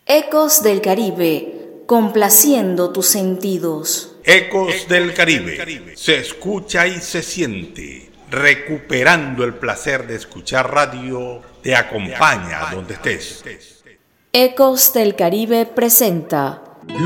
Ecos del Caribe, complaciendo tus sentidos. Ecos del Caribe, se escucha y se siente. Recuperando el placer de escuchar radio, te acompaña donde estés. Ecos del Caribe presenta